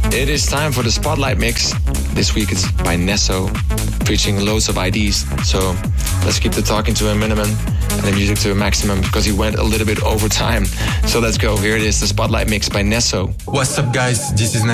It is time for the Spotlight Mix. This week it's by Nesso, preaching loads of IDs. So let's keep the talking to a minimum and the music to a maximum because he went a little bit over time. So let's go. Here it is, the Spotlight Mix by Nesso. What's up, guys? This is